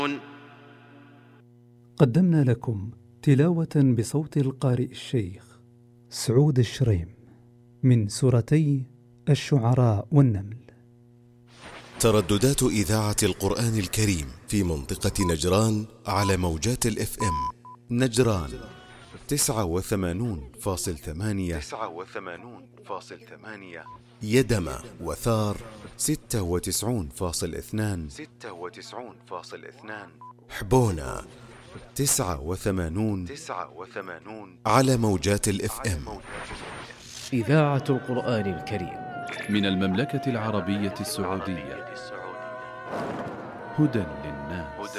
قدمنا لكم تلاوة بصوت القارئ الشيخ سعود الشريم من سورتي الشعراء والنمل. ترددات إذاعة القرآن الكريم في منطقة نجران على موجات الFM نجران 89.8 يدمى وثار 96.2 حبونا 89 على موجات الFM. إذاعة القرآن الكريم من المملكة العربية السعودية. هدى